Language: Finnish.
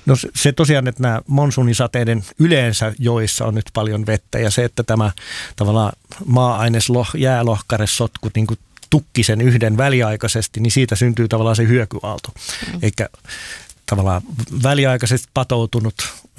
No se tosiaan, että nämä monsuunisateiden yleensä joissa on nyt paljon vettä ja se, että tämä tavallaan maa-aines jäälohkaresotku niin kuin tukki sen yhden väliaikaisesti, niin siitä syntyy tavallaan se hyökyaalto. Eikä tavallaan väliaikaisesti patoutunut